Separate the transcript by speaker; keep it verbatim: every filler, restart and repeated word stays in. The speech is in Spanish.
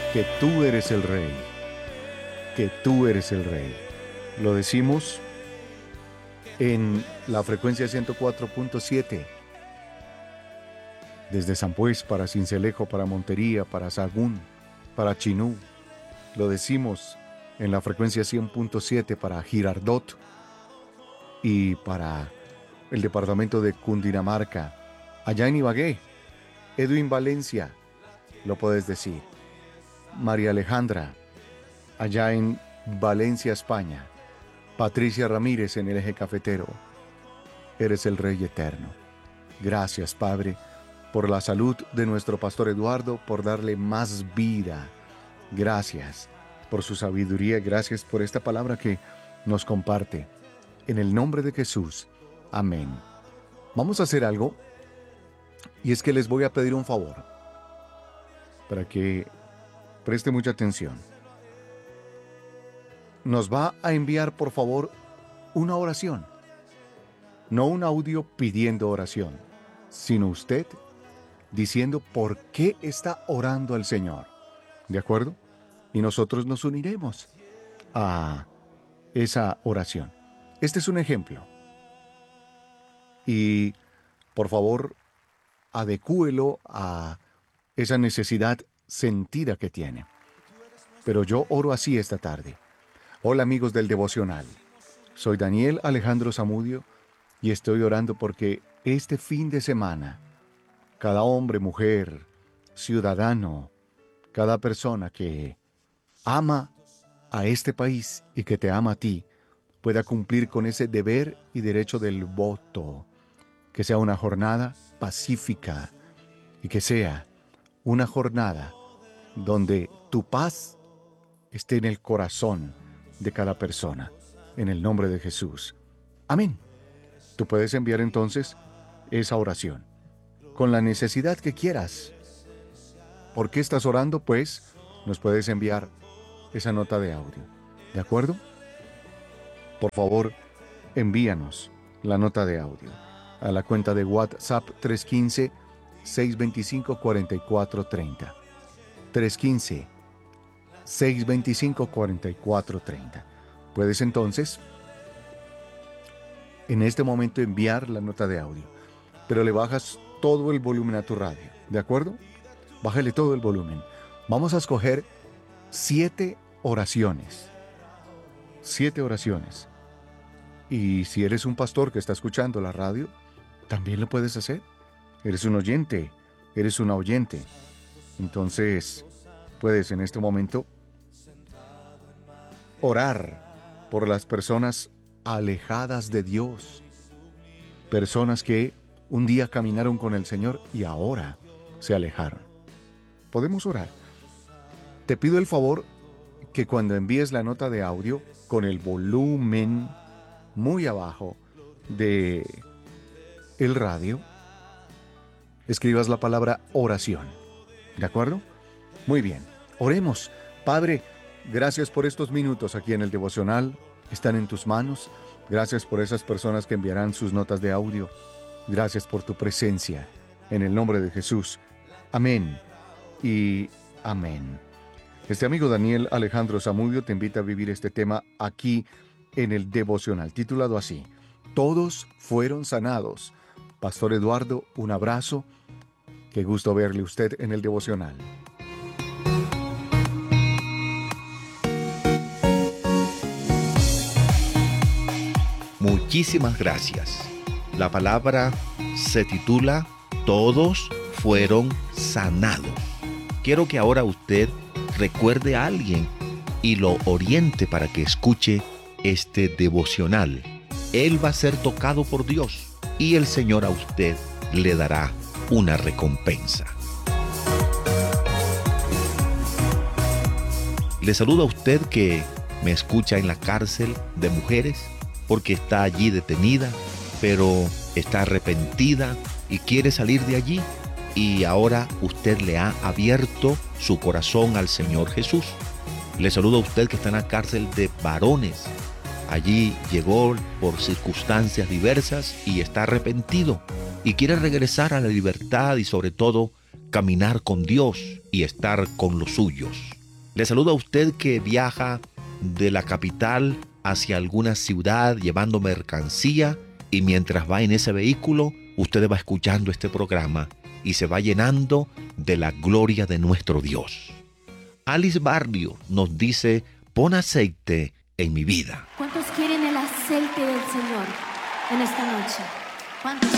Speaker 1: que tú eres el Rey, que tú eres el Rey. Lo decimos en la frecuencia ciento cuatro punto siete, desde San Pues para Sincelejo, para Montería, para Sagún, para Chinú. Lo decimos en la frecuencia cien punto siete para Girardot y para el departamento de Cundinamarca. Allá en Ibagué, Edwin Valencia, lo puedes decir. María Alejandra, allá en Valencia, España. Patricia Ramírez en el Eje Cafetero. Eres el Rey eterno. Gracias, Padre, por la salud de nuestro pastor Eduardo, por darle más vida. Gracias por su sabiduría, gracias por esta palabra que nos comparte. En el nombre de Jesús, amén. Vamos a hacer algo, y es que les voy a pedir un favor, para que preste mucha atención. Nos va a enviar, por favor, una oración. No un audio pidiendo oración, sino usted diciendo por qué está orando al Señor. ¿De acuerdo? Y nosotros nos uniremos a esa oración. Este es un ejemplo. Y, por favor, adecúelo a esa necesidad sentida que tiene. Pero yo oro así esta tarde. Hola, amigos del devocional. Soy Daniel Alejandro Zamudio y estoy orando porque este fin de semana, cada hombre, mujer, ciudadano, cada persona que ama a este país y que te ama a ti, pueda cumplir con ese deber y derecho del voto. Que sea una jornada pacífica y que sea una jornada donde tu paz esté en el corazón de cada persona. En el nombre de Jesús. Amén. Tú puedes enviar entonces esa oración con la necesidad que quieras. ¿Por qué estás orando? Pues nos puedes enviar esa nota de audio. ¿De acuerdo? Por favor, envíanos la nota de audio a la cuenta de WhatsApp tres uno cinco, seis dos cinco, cuatro cuatro tres cero. tres uno cinco, seis dos cinco, cuatro cuatro tres cero. Puedes entonces, en este momento, enviar la nota de audio, pero le bajas todo el volumen a tu radio. ¿De acuerdo? Bájale todo el volumen. Vamos a escoger siete oraciones. Siete oraciones. Y si eres un pastor que está escuchando la radio, también lo puedes hacer. Eres un oyente, eres una oyente. Entonces, puedes en este momento orar por las personas alejadas de Dios. Personas que un día caminaron con el Señor y ahora se alejaron. Podemos orar. Te pido el favor que cuando envíes la nota de audio con el volumen muy abajo de el radio, escribas la palabra oración. ¿De acuerdo? Muy bien. Oremos. Padre, gracias por estos minutos aquí en el devocional. Están en tus manos. Gracias por esas personas que enviarán sus notas de audio. Gracias por tu presencia. En el nombre de Jesús. Amén y amén. Este amigo Daniel Alejandro Zamudio te invita a vivir este tema aquí en el devocional, titulado así: Todos fueron sanados. Pastor Eduardo, un abrazo. Qué gusto verle usted en el devocional.
Speaker 2: Muchísimas gracias. La palabra se titula Todos fueron sanados. Quiero que ahora usted recuerde a alguien y lo oriente para que escuche este devocional. Él va a ser tocado por Dios y el Señor a usted le dará una recompensa. Le saluda a usted que me escucha en la cárcel de mujeres, porque está allí detenida, pero está arrepentida y quiere salir de allí. Y ahora usted le ha abierto su corazón al Señor Jesús. Le saludo a usted que está en la cárcel de varones. Allí llegó por circunstancias diversas y está arrepentido y quiere regresar a la libertad y sobre todo caminar con Dios y estar con los suyos. Le saludo a usted que viaja de la capital hacia alguna ciudad llevando mercancía, y mientras va en ese vehículo, usted va escuchando este programa y se va llenando de la gloria de nuestro Dios. Alice Barrio nos dice: pon aceite en mi vida.
Speaker 3: ¿Cuántos quieren el aceite del Señor en esta noche? ¿Cuántos?